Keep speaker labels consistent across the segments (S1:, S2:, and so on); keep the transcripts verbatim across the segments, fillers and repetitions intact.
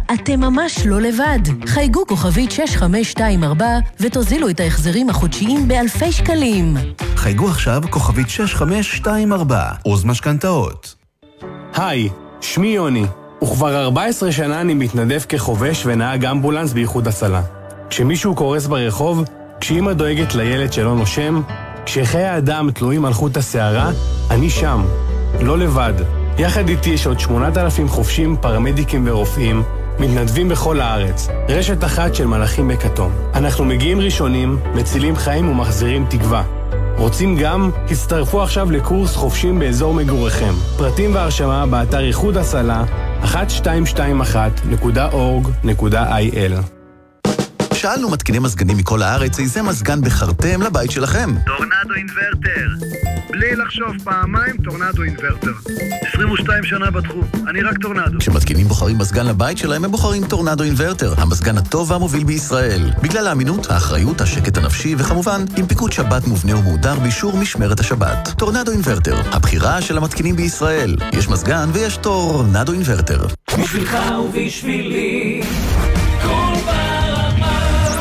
S1: אתם ממש לא לבד. חייגו כוכבית שש חמש שתיים ארבע ותוזילו את ההחזרים החודשיים באלפי שקלים.
S2: חייגו עכשיו כוכבית שש חמש שתיים ארבע, עוז משכנתאות.
S3: היי, שמי יוני, וכבר ארבע עשרה שנה אני מתנדב כחובש ונהג אמבולנס באיחוד הצלה. כשמישהו קורס ברחוב, כשאמא דואגת לילד שלא נושם, כשחיי האדם תלויים על חוט השערה, אני שם, לא לבד. יחד איתי יש עוד שמונת אלפים חובשים, פרמדיקים ורופאים, מתנדבים בכל הארץ, רשת אחת של מלאכים בכתום. אנחנו מגיעים ראשונים, מצילים חיים ומחזירים תקווה. רוצים גם? הצטרפו עכשיו לקורס חובשים באזור מגוריכם. פרטים והרשמה באתר איחוד הצלה אחת שתיים שתיים אחת נקודה אורג נקודה איי אל.
S2: שאלנו מתקיני מזגנים מכל הארץ איזה מזגן בחרתם לבית שלכם.
S4: טורנדו אינברטר. בלי לחשוב פעמיים, טורנדו אינברטר. עשרים ושתיים שנה בתחום, אני רק טורנדו.
S2: כשמתקינים בוחרים מזגן לבית שלהם, הם בוחרים טורנדו אינברטר, המזגן הטוב והמוביל בישראל. בגלל האמינות, האחריות, השקט הנפשי וחמובן, עם פיקוד שבת מובנה ומהודר באישור משמרת השבת. טורנדו אינברטר, הבחירה של המתקינים בישראל. יש מזגן ויש טורנדו אינברטר.
S5: בשבילך ובשבילי, כל ברמה.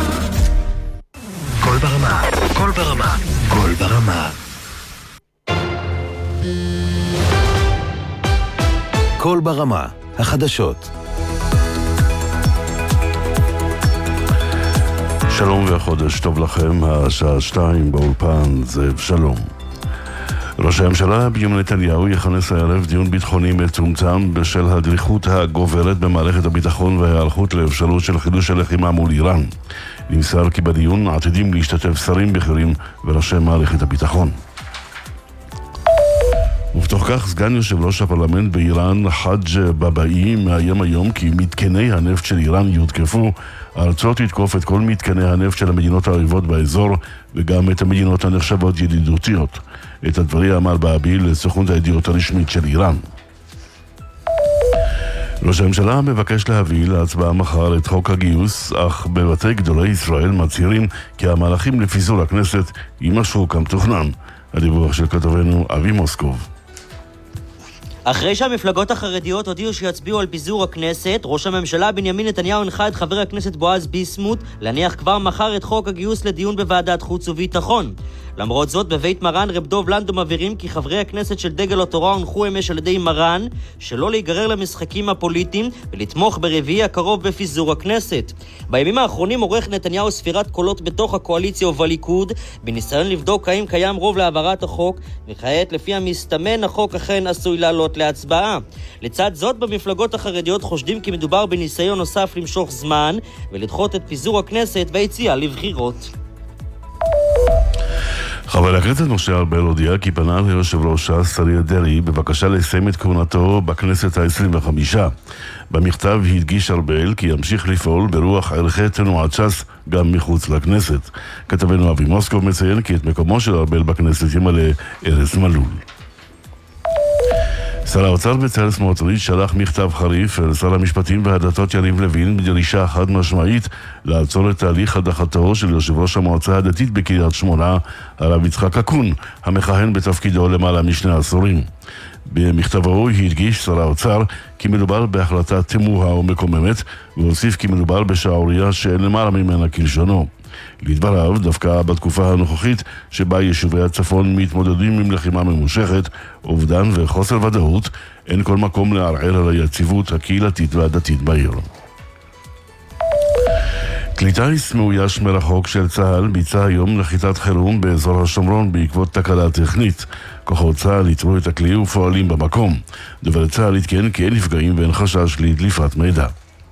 S4: כל ברמה, כל ברמה, כל ברמה.
S2: כל ברמה, החדשות.
S6: שלום והחודש טוב לכם, השעה שתיים באולפן, זאב שלום. ראש הממשלה בנימין נתניהו יכנס הערב דיון ביטחוני מצומצם בשל הדריכות הגוברת במערכת הביטחון וההיערכות לאפשרות של חידוש הלחימה מול איראן. נמסר כי בדיון עתידים להשתתף שרים בכירים וראשי מערכת הביטחון. ובתוך כך סגן יושב ראש הפרלמנט באיראן חאג' בבאי מאיים היום כי מתקני הנפט של איראן יודקפו. הארצות תתקוף את כל מתקני הנפט של המדינות האויבות באזור וגם את המדינות הנחשבות ידידותיות. את הדברים אמר בבאי לסוכנות הידיעות הרשמית של איראן. ראש הממשלה מבקש להביא להצבעה מחר את חוק הגיוס, אך בבתי גדולי ישראל מצהירים כי המהלכים לפיזור הכנסת יימשכו כמתוכנן. הדיווח של כתבנו אבי מוסקוב.
S7: אחרי שהמפלגות החרדיות הודיעו שיצביעו על פיזור הכנסת, ראש הממשלה בנימין נתניהו הנחה את חבר הכנסת בועז ביסמוט להניח כבר מחר את חוק הגיוס לדיון בוועדת חוץ וביטחון. למרות זאת, בבית מרן רב דוב לנדו מבהירים כי חברי הכנסת של דגל התורה הונחו אמש על ידי מרן שלא להיגרר למשחקים הפוליטיים ולתמוך ברביעי הקרוב בפיזור הכנסת. בימים האחרונים עורך נתניהו ספירת קולות בתוך הקואליציה ובליכוד בניסיון לבדוק האם קיים רוב להעברת החוק, וכעת לפי המסתמן החוק אכן עשוי לעלות להצבעה. לצד זאת, במפלגות החרדיות חושדים כי מדובר בניסיון נוסף למשוך זמן ולדחות את פיזור הכנסת והיציאה לבחירות.
S6: חבר הכנסת משה ארבל הודיע כי פנה ליושב ראש ש"ס אריה דרעי בבקשה לסיים את כהונתו בכנסת ה-עשרים וחמש. במכתב הדגיש ארבל כי ימשיך לפעול ברוח ערכי תנועת ש"ס גם מחוץ לכנסת. כתבנו אבי מוסקוב מציין כי את מקומו של ארבל בכנסת ימלא ארז מלול. שר האוצר בצלאל סמוטריץ' שלח מכתב חריף אל שר המשפטים והדתות יריב לוין בדרישה חד משמעית לעצור את תהליך הדחתו של יושב ראש המועצה הדתית בקריית שמונה, הרב יצחק אקון, המכהן בתפקידו למעלה משני עשורים. במכתבו הדגיש שר האוצר כי מדובר בהחלטה תמוהה ומקוממת, והוסיף כי מדובר בשערורייה שאין למעלה ממנה כלשונו. לדבריו, דווקא בתקופה הנוכחית שבה יישובי הצפון מתמודדים עם לחימה ממושכת, אובדן וחוסר ודאות, אין כל מקום לערער על היציבות הקהילתית והדתית בעיר. כלי טיס מאויש מרחוק של צה"ל ביצע היום נחיתת חירום באזור השומרון בעקבות תקלה טכנית. כוחות צה"ל יתרו את הכלי ופועלים במקום. דובר צה"ל התקן כי אין נפגעים ואין חשש לדליפת מידע.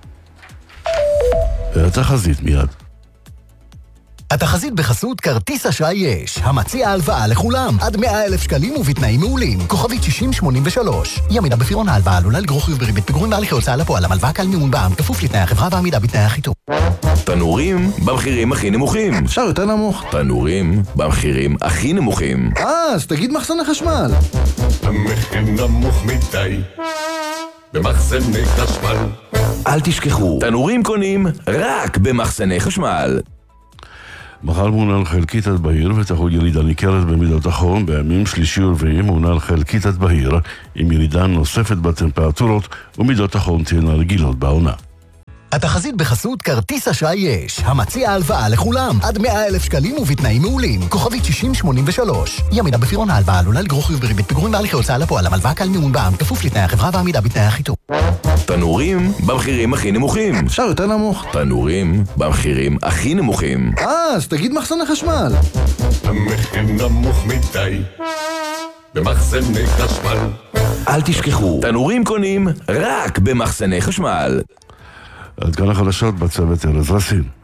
S6: התחזית מיד.
S8: התחזית בחסות כרטיס אשראי יש, המציע הלוואה לכולם, עד מאה אלף שקלים ובתנאים מעולים, כוכבית שישים שמונים ושלוש. ימידה בפירעון ההלוואה עלולה לגרור חיוב בריבית פיגורים והליכי הוצאה לפועל, המלוואה קל מימון בע"מ, כפוף לתנאי החברה והעמידה בתנאי החיתום.
S9: תנורים במחירים הכי נמוכים.
S2: אפשר יותר נמוך.
S9: תנורים במחירים הכי נמוכים.
S2: אה, אז תגיד מחסני חשמל.
S10: המחיר נמוך מדי במחסני חשמל.
S9: אל תשכחו, תנורים קונים רק במחסני חשמל.
S6: מחר מונל חלקית עד בהיר ותחול ירידה ניכרת במידות החום. בימים שלישי ורביעי מונל חלקית עד בהיר עם ירידה נוספת בטמפרטורות ומידות החום תהיינה רגילות בעונה.
S8: התחזית בחסות כרטיס אשראי יש, המציע הלוואה לכולם, עד מאה אלף שקלים ובתנאים מעולים. כוכבית שישים שמונים ושלוש. ימינה בפירעון ההלוואה עלולה לגרור חיוב בריבית פיגורים בהליכי הוצאה לפועל, המלוואה קל מימון בע"מ, כפוף לתנאי החברה ועמידה בתנאי החיתום.
S9: תנורים במחירים הכי נמוכים.
S11: אפשר יותר נמוך.
S9: תנורים במחירים הכי נמוכים.
S11: אה, אז תגיד מחסני חשמל.
S10: המחיר נמוך מדי במחסני חשמל.
S9: אל תשכחו, תנורים קונים רק במחסני חשמל.
S6: עד כאן החדשות בצוות ארז רסים.